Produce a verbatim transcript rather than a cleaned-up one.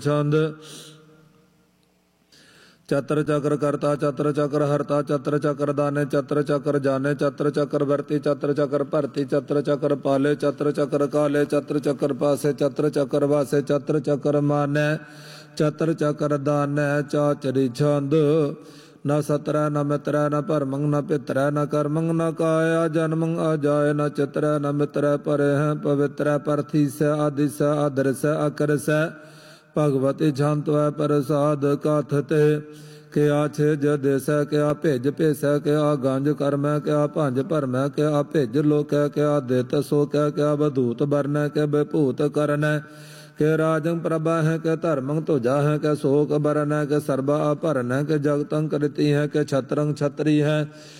छंद चत्र चक्र करता चत्र चक्र हरता चत्र चक्र दाने चत्र चक्र जाने चत्र चक्र भरती चत्र चक्र भरती चत्र चक्र पाले चत्र चक्र काले चत्र चक्र पासे चत्र चक्र वासे चत्र चक्र माने चत्र चक्र दाने चाचरी छंद न सत्र न मित्र न परमंग न पित्र न कर्मंग न काया जन्मंग अजाय न चित्र न मित्र परे हैं पवित्र परथी से आदि से आदर से अकर से भगवती छंत वै प्रसाद कथते क्या छेज देस क्या भेज भेस क्या गंज कर्म क्या भंज भरम क्या भेज लोक क्या दित सोक क्या बधूत बरन क्या विभूत करन के राजंग प्रभा है के धर्मंग तुझा है के शोक बरन है के सर्वा अपहरण है के जगतंग कृति है के छत्रंग छत्री है